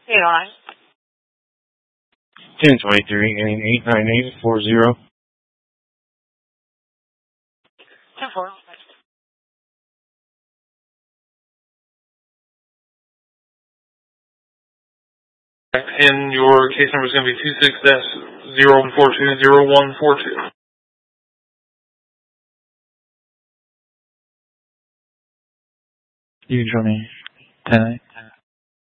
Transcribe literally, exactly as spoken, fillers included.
eight oh nine. ten twenty-three and eight nine eight four zero. ten four. And your case number is going to be two six zero one four two zero one four two. You can show me ten eight.